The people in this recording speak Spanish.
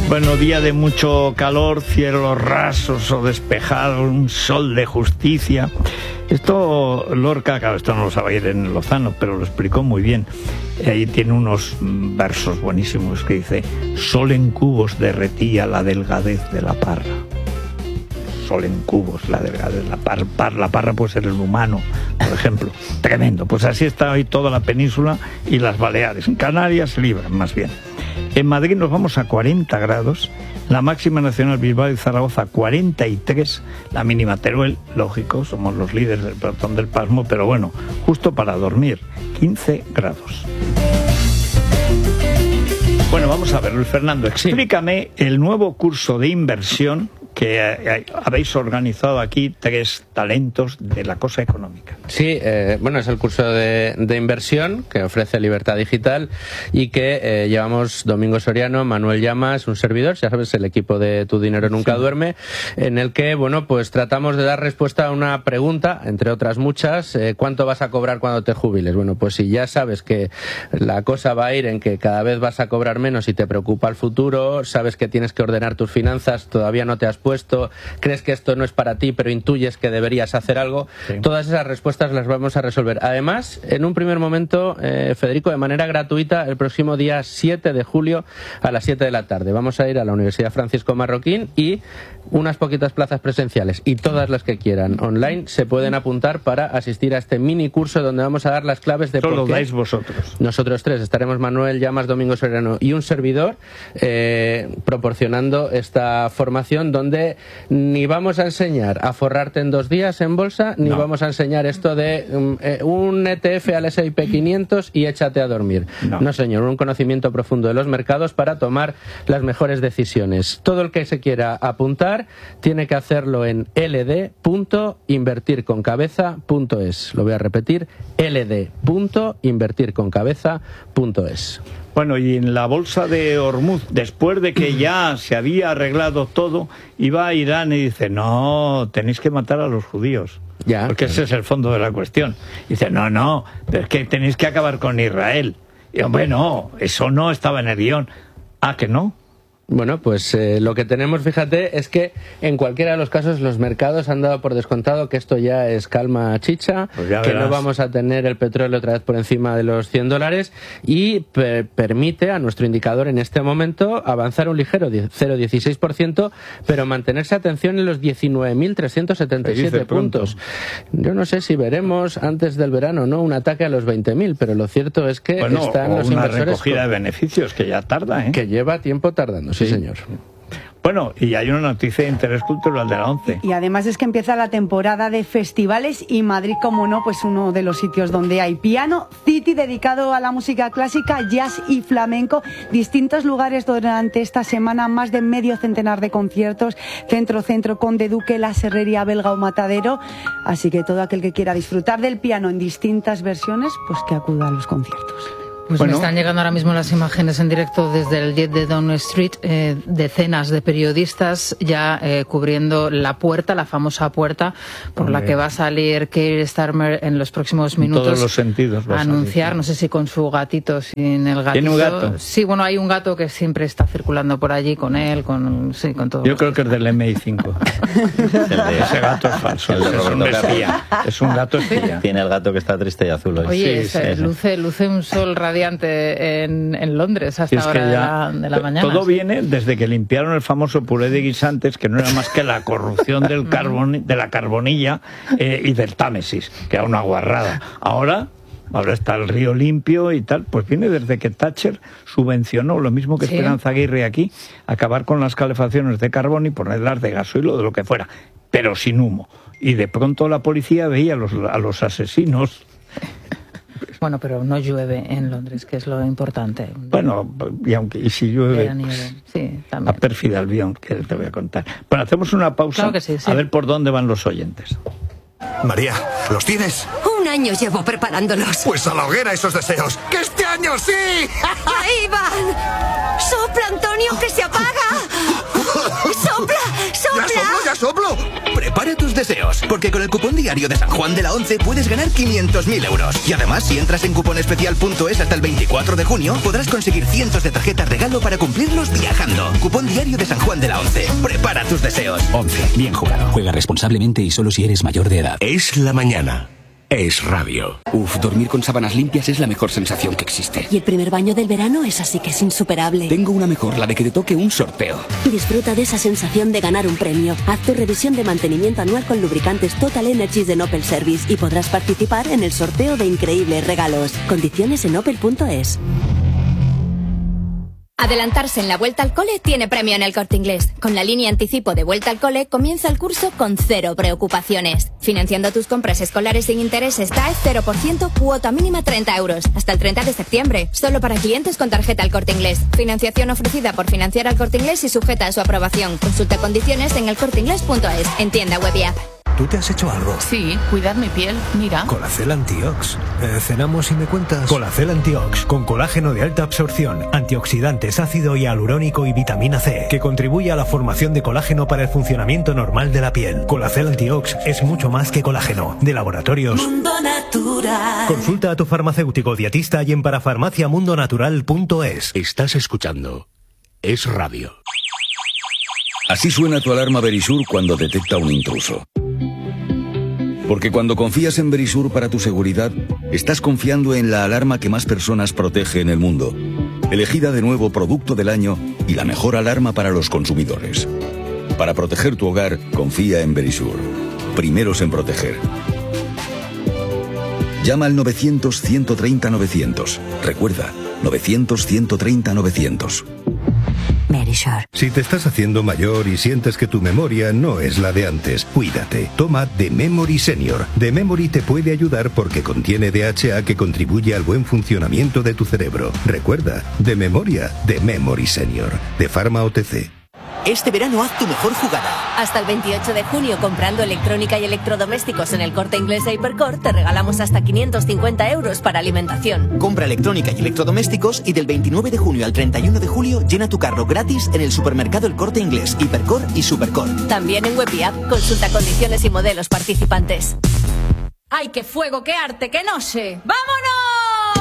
Bueno, día de mucho calor, cielos rasos o despejados, un sol de justicia. Esto Lorca, claro, esto no lo sabe ir en Lozano, pero lo explicó muy bien. Ahí tiene unos versos buenísimos que dice: sol en cubos derretía la delgadez de la parra. Sol en cubos, la delgadez de la parra. La parra puede ser el humano, por ejemplo. Tremendo. Pues así está hoy toda la península y las Baleares. En Canarias se libran, más bien. En Madrid nos vamos a 40 grados, la máxima nacional Bilbao y Zaragoza 43, la mínima Teruel, lógico, somos los líderes del pelotón del pasmo, pero bueno, justo para dormir, 15 grados. Bueno, vamos a ver, Luis Fernando, explícame el nuevo curso de inversión que habéis organizado aquí, 3 talentos de la cosa económica. Sí, bueno, es el curso de inversión que ofrece Libertad Digital y que llevamos Domingo Soriano, Manuel Llamas, un servidor, ya sabes, el equipo de Tu Dinero Nunca Duerme, en el que, bueno, pues tratamos de dar respuesta a una pregunta, entre otras muchas: ¿cuánto vas a cobrar cuando te jubiles? Bueno, pues si ya sabes que la cosa va a ir en que cada vez vas a cobrar menos y te preocupa el futuro, sabes que tienes que ordenar tus finanzas, todavía no te has puesto, crees que esto no es para ti, pero intuyes que deberías hacer algo, sí. Todas esas respuestas las vamos a resolver. Además, en un primer momento, Federico, de manera gratuita, el próximo día 7 de julio a las 7 de la tarde. Vamos a ir a la Universidad Francisco Marroquín y unas poquitas plazas presenciales, y todas las que quieran online se pueden apuntar para asistir a este mini curso donde vamos a dar las claves de por qué. ¿Solo dais vosotros? Nosotros 3, estaremos Manuel Llamas, Domingo Soriano y un servidor proporcionando esta formación donde ni vamos a enseñar a forrarte en 2 días en bolsa, ni vamos a enseñar esto de un ETF al S&P 500 y échate a dormir. No, señor, un conocimiento profundo de los mercados para tomar las mejores decisiones. Todo el que se quiera apuntar tiene que hacerlo en ld.invertirconcabeza.es. Lo voy a repetir: ld.invertirconcabeza.es. Bueno, y en la bolsa de Hormuz, después de que ya se había arreglado todo, iba a Irán y dice: no, tenéis que matar a los judíos. Ya, porque ese es el fondo de la cuestión. Y dice: no, pero es que tenéis que acabar con Israel. Y hombre, no, eso no estaba en el guión. ¿Ah, que no? Bueno, pues lo que tenemos, fíjate, es que en cualquiera de los casos los mercados han dado por descontado que esto ya es calma chicha, pues que no vamos a tener el petróleo otra vez por encima de los $100 y permite a nuestro indicador en este momento avanzar un ligero 0,16%, pero mantenerse, atención, en los 19.377 puntos. Yo no sé si veremos antes del verano un ataque a los 20.000, pero lo cierto es que están los inversores... una recogida de beneficios que ya tarda, ¿eh? Que lleva tiempo tardando. Sí, señor. Bueno, y hay una noticia de interés cultural de la ONCE. Y además es que empieza la temporada de festivales y Madrid, como no, pues uno de los sitios donde hay Piano City, dedicado a la música clásica, jazz y flamenco. Distintos lugares durante esta semana, más de medio centenar de conciertos, Centro, Conde Duque, La Serrería Belga o Matadero. Así que todo aquel que quiera disfrutar del piano en distintas versiones, pues que acuda a los conciertos. Pues me están llegando ahora mismo las imágenes en directo desde el 10 de Downing Street, decenas de periodistas ya cubriendo la puerta, la famosa puerta por la que va a salir Keir Starmer en los próximos minutos. En todos los sentidos. A anunciar, no sé si con su gatito, sin el gatito. ¿Tiene un gato? Sí, bueno, hay un gato que siempre está circulando por allí con él, con todo. Yo creo que es del MI5. Ese gato es falso. El de Roberto espía. Es un gato espía. Tiene el gato que está triste y azul hoy. Oye, luce un sol radiante en Londres hasta ahora de la mañana. Todo viene desde que limpiaron el famoso puré de guisantes, que no era más que la corrupción de la carbonilla y del Támesis, que era una guarrada. Ahora está el río limpio y tal. Pues viene desde que Thatcher subvencionó, lo mismo que Esperanza Aguirre aquí, acabar con las calefacciones de carbón y ponerlas de gasoil o de lo que fuera, pero sin humo. Y de pronto la policía veía a los asesinos. Bueno, pero no llueve en Londres, que es lo importante. Bueno, y si llueve, sí, también. a pérfida albión, que te voy a contar. Bueno, hacemos una pausa, claro que sí. A ver por dónde van los oyentes. María, ¿los tienes? 1 año llevo preparándolos. Pues a la hoguera esos deseos. ¡Que este año sí! ¡Ahí van! ¡Sopla, Antonio, que se apaga! ¡Sopla! ¡Ya soplo! ¡Prepara tus deseos! Porque con el cupón diario de San Juan de la Once puedes ganar 500.000 euros. Y además, si entras en cuponespecial.es hasta el 24 de junio, podrás conseguir cientos de tarjetas regalo para cumplirlos viajando. Cupón diario de San Juan de la Once. Prepara tus deseos. 11. Bien jugado. Juega responsablemente y solo si eres mayor de edad. Es la mañana. Es radio. Dormir con sábanas limpias es la mejor sensación que existe. Y el primer baño del verano es así que es insuperable. Tengo una mejor, la de que te toque un sorteo. Disfruta de esa sensación de ganar un premio. Haz tu revisión de mantenimiento anual con lubricantes Total Energies de Opel Service y podrás participar en el sorteo de increíbles regalos. Condiciones en opel.es. Adelantarse en la vuelta al cole tiene premio en El Corte Inglés. Con la línea anticipo de vuelta al cole comienza el curso con 0 preocupaciones. Financiando tus compras escolares sin intereses TAE 0%, cuota mínima 30 euros. Hasta el 30 de septiembre. Solo para clientes con tarjeta El Corte Inglés. Financiación ofrecida por Financiar al Corte Inglés y sujeta a su aprobación. Consulta condiciones en elcorteinglés.es. En tienda web y app. ¿Tú te has hecho algo? Sí, cuidar mi piel, mira. Colacel Antiox. Cenamos y me cuentas. Colacel Antiox, con colágeno de alta absorción, antioxidantes, ácido hialurónico y vitamina C, que contribuye a la formación de colágeno para el funcionamiento normal de la piel. Colacel Antiox es mucho más que colágeno. De Laboratorios Mundo Natural. Consulta a tu farmacéutico dietista y en parafarmaciamundonatural.es. Estás escuchando Es Radio. Así suena tu alarma Verisur cuando detecta un intruso. Porque cuando confías en Verisur para tu seguridad, estás confiando en la alarma que más personas protege en el mundo. Elegida de nuevo Producto del Año y la mejor alarma para los consumidores. Para proteger tu hogar, confía en Verisur. Primeros en proteger. Llama al 900-130-900. Recuerda, 900-130-900. Verisur. Si te estás haciendo mayor y sientes que tu memoria no es la de antes, cuídate. Toma The Memory Senior. The Memory te puede ayudar porque contiene DHA que contribuye al buen funcionamiento de tu cerebro. Recuerda, de memoria, The Memory Senior. De Pharma OTC. Este verano haz tu mejor jugada. Hasta el 28 de junio, comprando electrónica y electrodomésticos en El Corte Inglés e Hipercor, te regalamos hasta 550 euros para alimentación. Compra electrónica y electrodomésticos y del 29 de junio al 31 de julio llena tu carro gratis en el supermercado El Corte Inglés, Hipercor y Supercor. También en web y app. Consulta condiciones y modelos participantes. ¡Ay, qué fuego, qué arte, qué noche! ¡Vámonos!